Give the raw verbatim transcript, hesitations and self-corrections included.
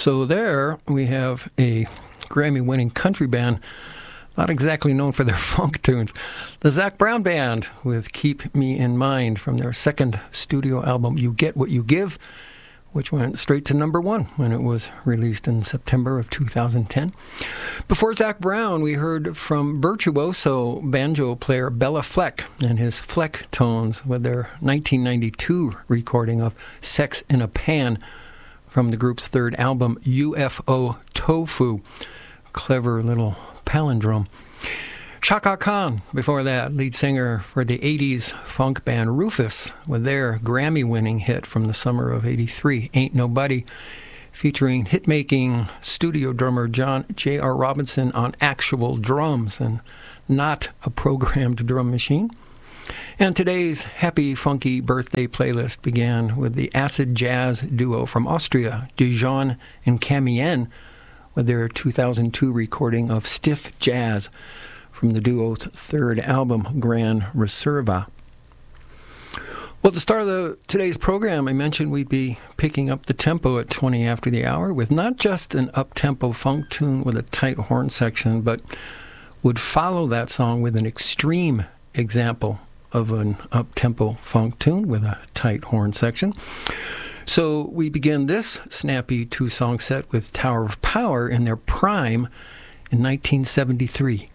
So there we have a Grammy-winning country band, not exactly known for their funk tunes. The Zac Brown Band with Keep Me in Mind from their second studio album, You Get What You Give, which went straight to number one when it was released in September of two thousand ten. Before Zac Brown, we heard from virtuoso banjo player Bela Fleck and his Fleck Tones with their nineteen ninety-two recording of Sex in a Pan from the group's third album, U F O Tofu. Clever little palindrome. Chaka Khan, before that, lead singer for the eighties funk band Rufus, with their Grammy-winning hit from the summer of eighty-three, Ain't Nobody, featuring hit-making studio drummer John J R. Robinson on actual drums and not a programmed drum machine. And today's happy, funky birthday playlist began with the acid jazz duo from Austria, Dijon and Camien, with their two thousand two recording of Stiff Jazz from the duo's third album, Gran Reserva. Well, at the start of the, today's program, I mentioned we'd be picking up the tempo at twenty after the hour with not just an up-tempo funk tune with a tight horn section, but would follow that song with an extreme example of an up-tempo funk tune with a tight horn section. So we begin this snappy two-song set with Tower of Power in their prime in nineteen seventy-three.